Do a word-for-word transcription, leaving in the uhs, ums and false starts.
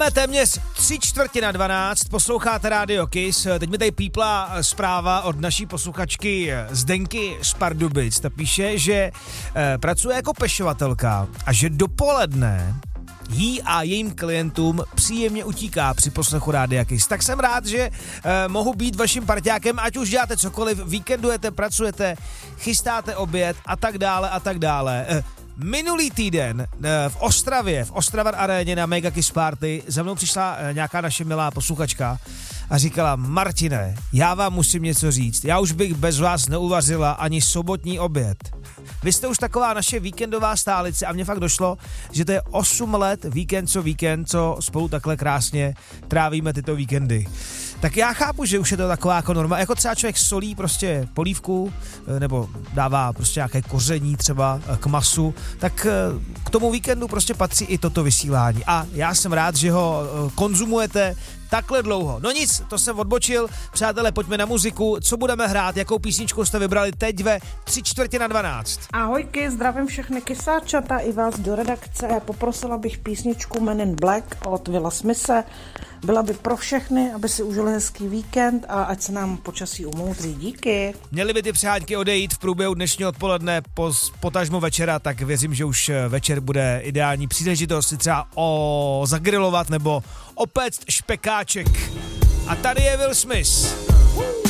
Téměř tři čtvrtě na dvanáct, posloucháte Radio Kiss. Teď mi tady pípla zpráva od naší posluchačky Zdenky z Pardubic. Ta píše, že e, pracuje jako pešovatelka a že dopoledne jí a jejím klientům příjemně utíká při poslechu Rádia Kiss. Tak jsem rád, že e, mohu být vaším parťákem, ať už děláte cokoliv, víkendujete, pracujete, chystáte oběd a tak dále a tak dále. E, Minulý týden v Ostravě, v Ostravar aréně na Mega Kiss Party za mnou přišla nějaká naše milá posluchačka a říkala: Martine, já vám musím něco říct, já už bych bez vás neuvařila ani sobotní oběd. Vy jste už taková naše víkendová stálice a mně fakt došlo, že to je osm let víkend co víkend, co spolu takhle krásně trávíme tyto víkendy. Tak já chápu, že už je to taková jako norma, jako třeba člověk solí prostě polívku, nebo dává prostě nějaké koření třeba k masu, tak k tomu víkendu prostě patří i toto vysílání. A já jsem rád, že ho konzumujete takhle dlouho. No nic, to jsem odbočil. Přátelé, pojďme na muziku. Co budeme hrát? Jakou písničku jste vybrali teď ve tři čtvrtě na dvanáct? Ahojky, zdravím všechny kysáčata i vás do redakce. Poprosila bych písničku Men in Black od Willa Smithe. Byla by pro všechny, aby si užili hezký víkend a ať se nám počasí umoudří. Díky. Měly by ty přáňky odejít v průběhu dnešního odpoledne, po, potažmo večera, tak věřím, že už večer bude ideální příležitost si třeba o zagrilovat nebo opéct špekáček. A tady je Will Smith.